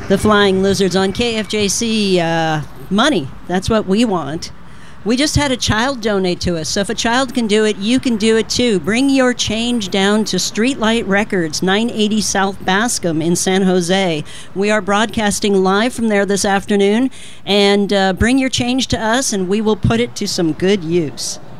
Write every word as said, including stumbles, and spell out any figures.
The Flying Lizards on K F J C. Uh, money. That's what we want. We just had a child donate to us, so if a child can do it, you can do it too. Bring your change down to Streetlight Records, nine eighty South Bascom in San Jose. We are broadcasting live from there this afternoon, and uh, bring your change to us, and we will put it to some good use.